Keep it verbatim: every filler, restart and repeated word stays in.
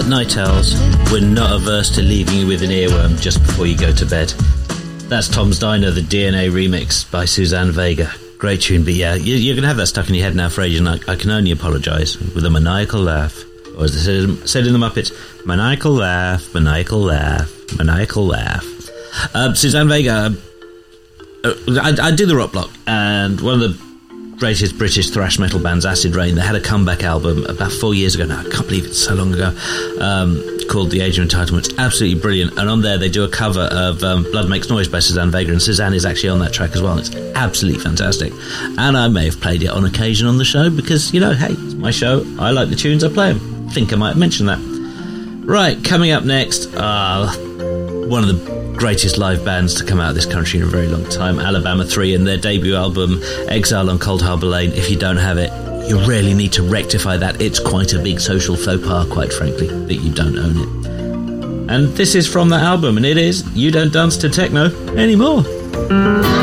night owls, we're not averse to leaving you with an earworm just before you go to bed. That's Tom's Diner, the D N A remix by Suzanne Vega. Great tune, but yeah, you're going to have that stuck in your head now for ages, and I, I can only apologise with a maniacal laugh. Or as they said, said in the Muppets, maniacal laugh, maniacal laugh, maniacal laugh. Uh, Suzanne Vega, uh, I, I did the Rock Block, and one of the greatest British thrash metal bands, Acid Rain, they had a comeback album about four years ago now. I can't believe it's so long ago. Um, called The Age of Entitlement. It's absolutely brilliant. And on there they do a cover of um, Blood Makes Noise by Suzanne Vega, and Suzanne is actually on that track as well. It's absolutely fantastic. And I may have played it on occasion on the show because, you know, hey, it's my show. I like the tunes, I play them. I think I might have mentioned that. Right, coming up next, uh, one of the greatest live bands to come out of this country in a very long time, Alabama three, and their debut album Exile on Cold Harbour Lane. If you don't have it, you really need to rectify that. It's quite a big social faux pas, quite frankly, that you don't own it. And this is from that album, and it is You Don't Dance to Techno Anymore.